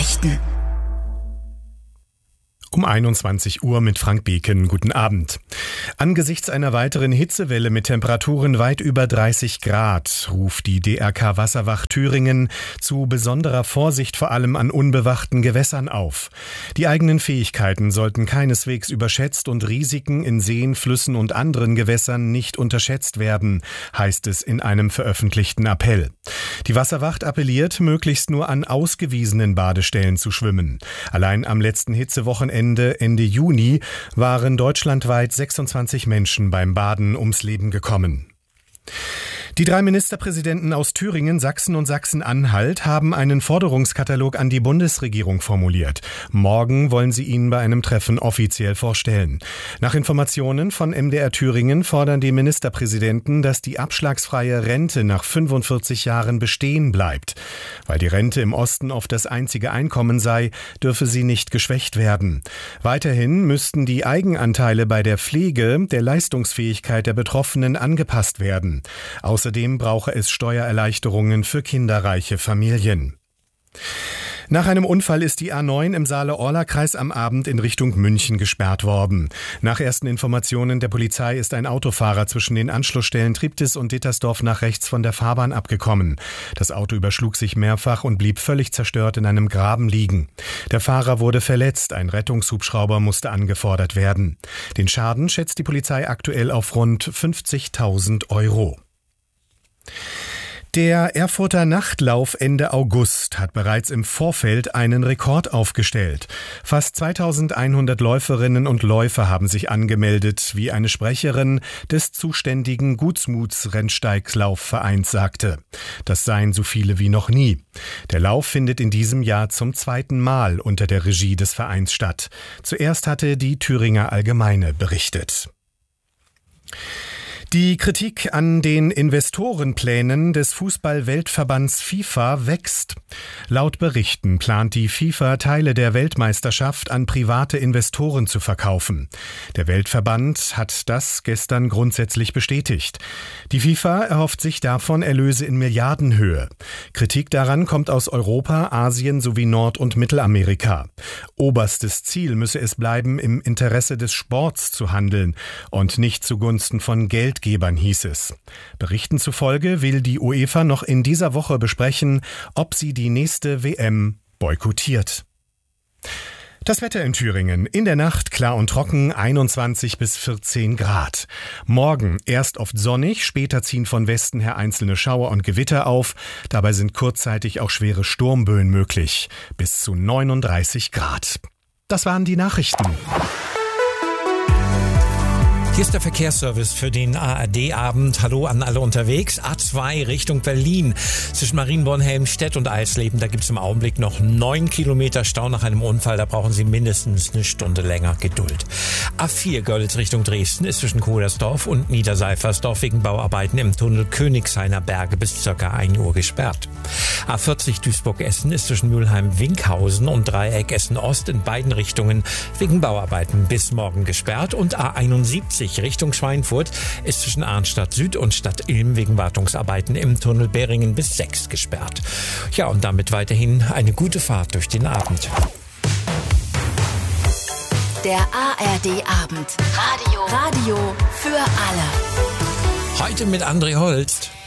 Nachrichten. Um 21 Uhr mit Frank Beken. Guten Abend. Angesichts einer weiteren Hitzewelle mit Temperaturen weit über 30 Grad ruft die DRK Wasserwacht Thüringen zu besonderer Vorsicht vor allem an unbewachten Gewässern auf. Die eigenen Fähigkeiten sollten keineswegs überschätzt und Risiken in Seen, Flüssen und anderen Gewässern nicht unterschätzt werden, heißt es in einem veröffentlichten Appell. Die Wasserwacht appelliert, möglichst nur an ausgewiesenen Badestellen zu schwimmen. Allein am letzten Hitzewochenende Ende Juni waren deutschlandweit 26 Menschen beim Baden ums Leben gekommen. Die 3 Ministerpräsidenten aus Thüringen, Sachsen und Sachsen-Anhalt haben einen Forderungskatalog an die Bundesregierung formuliert. Morgen wollen sie ihn bei einem Treffen offiziell vorstellen. Nach Informationen von MDR Thüringen fordern die Ministerpräsidenten, dass die abschlagsfreie Rente nach 45 Jahren bestehen bleibt. Weil die Rente im Osten oft das einzige Einkommen sei, dürfe sie nicht geschwächt werden. Weiterhin müssten die Eigenanteile bei der Pflege der Leistungsfähigkeit der Betroffenen angepasst werden. Außerdem brauche es Steuererleichterungen für kinderreiche Familien. Nach einem Unfall ist die A9 im Saale-Orla-Kreis am Abend in Richtung München gesperrt worden. Nach ersten Informationen der Polizei ist ein Autofahrer zwischen den Anschlussstellen Triptis und Dittersdorf nach rechts von der Fahrbahn abgekommen. Das Auto überschlug sich mehrfach und blieb völlig zerstört in einem Graben liegen. Der Fahrer wurde verletzt, ein Rettungshubschrauber musste angefordert werden. Den Schaden schätzt die Polizei aktuell auf rund 50.000 Euro. Der Erfurter Nachtlauf Ende August hat bereits im Vorfeld einen Rekord aufgestellt. Fast 2100 Läuferinnen und Läufer haben sich angemeldet, wie eine Sprecherin des zuständigen Gutsmuts-Rennsteiglaufvereins sagte. Das seien so viele wie noch nie. Der Lauf findet in diesem Jahr zum 2. Mal unter der Regie des Vereins statt. Zuerst hatte die Thüringer Allgemeine berichtet. Die Kritik an den Investorenplänen des Fußball-Weltverbands FIFA wächst. Laut Berichten plant die FIFA, Teile der Weltmeisterschaft an private Investoren zu verkaufen. Der Weltverband hat das gestern grundsätzlich bestätigt. Die FIFA erhofft sich davon Erlöse in Milliardenhöhe. Kritik daran kommt aus Europa, Asien sowie Nord- und Mittelamerika. Oberstes Ziel müsse es bleiben, im Interesse des Sports zu handeln und nicht zugunsten von Geldgebern, hieß es. Berichten zufolge will die UEFA noch in dieser Woche besprechen, ob sie die nächste WM boykottiert. Das Wetter in Thüringen. In der Nacht klar und trocken, 21 bis 14 Grad. Morgen erst oft sonnig, später ziehen von Westen her einzelne Schauer und Gewitter auf. Dabei sind kurzzeitig auch schwere Sturmböen möglich. Bis zu 39 Grad. Das waren die Nachrichten. Hier ist der Verkehrsservice für den ARD-Abend. Hallo an alle unterwegs. A2 Richtung Berlin. Zwischen Marienborn, Helmstedt und Eisleben, da gibt es im Augenblick noch 9 Kilometer Stau nach einem Unfall. Da brauchen Sie mindestens eine Stunde länger Geduld. A4 Görlitz Richtung Dresden ist zwischen Kohlersdorf und Niederseifersdorf wegen Bauarbeiten im Tunnel Königshainer Berge bis ca. 1 Uhr gesperrt. A40 Duisburg-Essen ist zwischen Mülheim-Winkhausen und Dreieck Essen-Ost in beiden Richtungen wegen Bauarbeiten bis morgen gesperrt. Und A71 Richtung Schweinfurt ist zwischen Arnstadt Süd und Stadt Ilm wegen Wartungsarbeiten im Tunnel Beringen bis 6 gesperrt. Ja, und damit weiterhin eine gute Fahrt durch den Abend. Der ARD-Abend. Radio für alle. Heute mit André Holst.